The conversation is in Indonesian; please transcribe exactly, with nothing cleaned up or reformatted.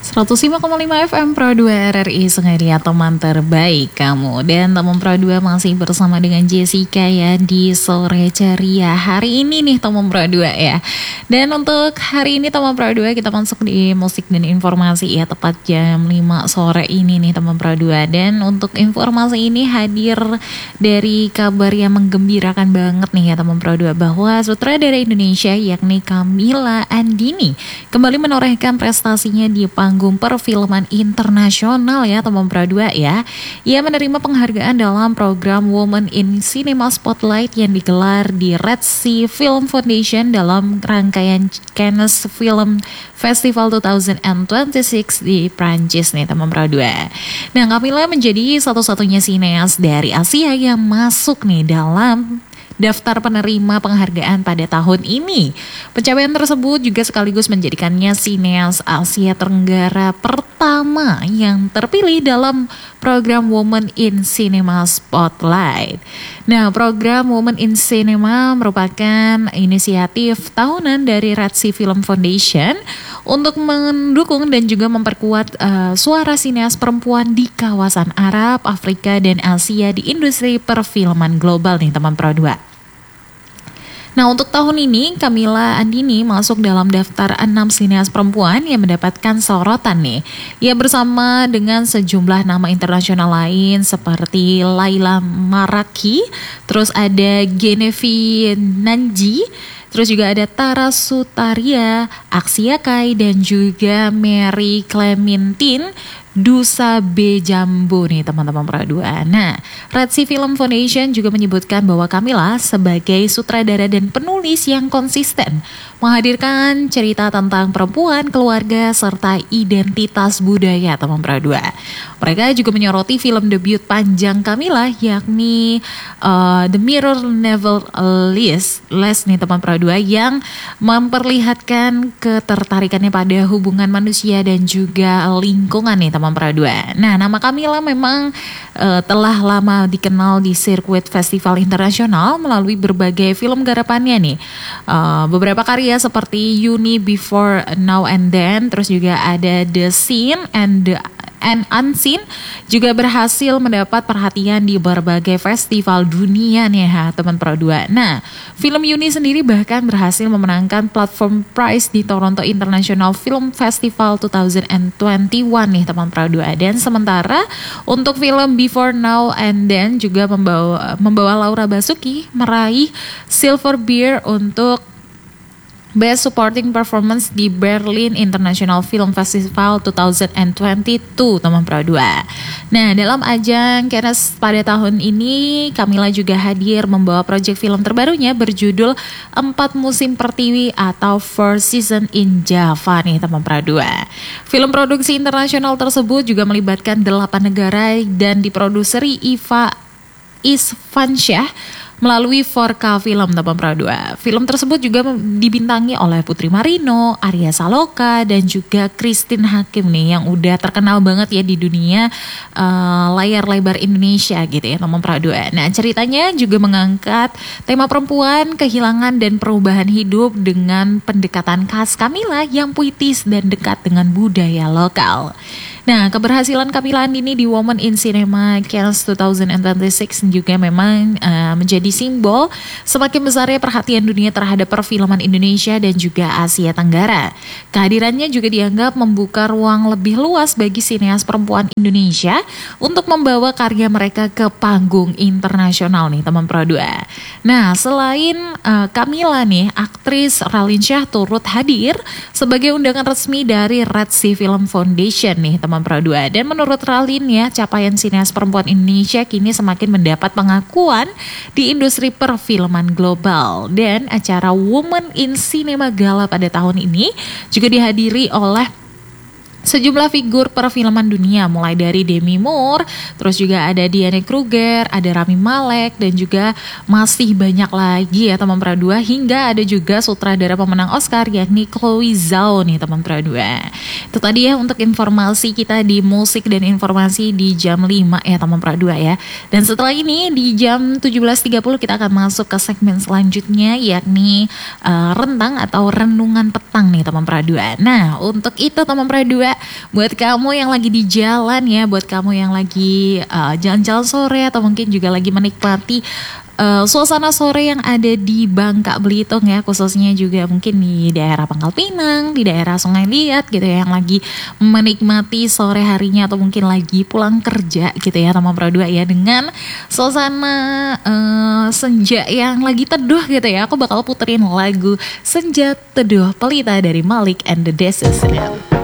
seratus lima koma lima F M Pro dua R R I Sengaria, teman terbaik kamu. Dan teman Pro dua masih bersama dengan Jessica ya di Sore Ceria hari ini nih teman Pro dua ya. Dan untuk hari ini teman Pro dua kita masuk di musik dan informasi ya, tepat jam lima sore ini nih teman Pro dua. Dan untuk informasi ini hadir dari kabar yang menggembirakan banget nih ya teman Pro dua, bahwa sutradara Indonesia yakni Camilla Andini kembali menorehkan prestasinya di panggung perfilman internasional ya teman Pro dua ya. Ia menerima penghargaan dalam program Women in Cinema Spotlight yang digelar di Red Sea Film Foundation dalam rangkaian Cannes Film Festival dua ribu dua puluh enam di Prancis nih teman Pro dua. Nah, Camilla menjadi satu-satunya sineas dari Asia yang masuk nih dalam daftar penerima penghargaan pada tahun ini. Pencapaian tersebut juga sekaligus menjadikannya sineas Asia Tenggara pertama yang terpilih dalam program Women in Cinema Spotlight. Nah, program Women in Cinema merupakan inisiatif tahunan dari Red Sea Film Foundation untuk mendukung dan juga memperkuat uh, suara sineas perempuan di kawasan Arab, Afrika, dan Asia di industri perfilman global nih teman Pro dua. Nah, untuk tahun ini Camilla Andini masuk dalam daftar enam sineas perempuan yang mendapatkan sorotan nih. Ia bersama dengan sejumlah nama internasional lain seperti Laila Maraki, terus ada Genevieve Nanji, terus juga ada Tara Sutaria, Aksia Kai, dan juga Mary Clementine Dusa B. Jambo nih teman-teman Pro dua. Nah, Red Sea Film Foundation juga menyebutkan bahwa Camilla sebagai sutradara dan penulis yang konsisten menghadirkan cerita tentang perempuan, keluarga, serta identitas budaya teman Pro dua. Mereka juga menyoroti film debut panjang Camilla yakni uh, The Mirror Never Lies Les nih teman Pro dua, yang memperlihatkan ketertarikannya pada hubungan manusia dan juga lingkungan nih teman Pro dua. Nah, nama Camilla memang uh, telah lama dikenal di sirkuit festival internasional melalui berbagai film garapannya nih. Uh, beberapa karya seperti Uni Before Now and Then, terus juga ada The Scene and The and Unseen juga berhasil mendapat perhatian di berbagai festival dunia nih ya teman Pro dua. Nah, film Uni sendiri bahkan berhasil memenangkan platform prize di Toronto International Film Festival dua ribu dua puluh satu nih teman Pro dua. Dan sementara untuk film Before Now and Then juga membawa membawa Laura Basuki meraih Silver Bear untuk Best Supporting Performance di Berlin International Film Festival dua ribu dua puluh dua teman Pro dua. Nah, dalam ajang Cannes pada tahun ini Camilla juga hadir membawa proyek film terbarunya berjudul Empat Musim Pertiwi atau Four Season in Java nih teman Pro dua. Film produksi internasional tersebut juga melibatkan delapan negara dan diproduseri Iva Isfansyah melalui empat K Film teman Pro dua. Film tersebut juga dibintangi oleh Putri Marino, Arya Saloka, dan juga Christine Hakim nih yang udah terkenal banget ya di dunia uh, layar lebar Indonesia gitu ya teman Pro dua. Nah, ceritanya juga mengangkat tema perempuan, kehilangan, dan perubahan hidup dengan pendekatan khas Camilla yang puitis dan dekat dengan budaya lokal. Nah, keberhasilan Camilla Andini di Women in Cinema Cannes dua ribu dua puluh enam juga memang uh, menjadi simbol semakin besarnya perhatian dunia terhadap perfilman Indonesia dan juga Asia Tenggara. Kehadirannya juga dianggap membuka ruang lebih luas bagi sineas perempuan Indonesia untuk membawa karya mereka ke panggung internasional nih teman Pro dua. Nah, selain uh, Camilla nih, aktris Raline Shah turut hadir sebagai undangan resmi dari Red Sea Film Foundation nih teman Pro dua. Dan menurut Raline ya, capaian sineas perempuan Indonesia kini semakin mendapat pengakuan di industri perfilman global. Dan acara Women in Cinema Gala pada tahun ini juga dihadiri oleh sejumlah figur perfilman dunia, mulai dari Demi Moore, terus juga ada Diane Kruger, ada Rami Malek, dan juga masih banyak lagi ya teman Pro dua, hingga ada juga sutradara pemenang Oscar yakni Chloe Zhao nih teman Pro dua. Itu tadi ya untuk informasi kita di musik dan informasi di jam lima ya teman Pro dua ya. Dan setelah ini di jam tujuh belas tiga puluh kita akan masuk ke segmen selanjutnya yakni uh, rentang atau renungan petang nih teman Pro dua. Nah, untuk itu teman Pro dua buat kamu yang lagi di jalan ya, buat kamu yang lagi uh, jalan-jalan sore atau mungkin juga lagi menikmati uh, suasana sore yang ada di Bangka Belitung ya, khususnya juga mungkin di daerah Pangkal Pinang, di daerah Sungai Liat gitu ya, yang lagi menikmati sore harinya atau mungkin lagi pulang kerja gitu ya teman Pro dua ya, dengan suasana uh, senja yang lagi teduh gitu ya. Aku bakal puterin lagu Senja Teduh Pelita dari Malik and the Desus.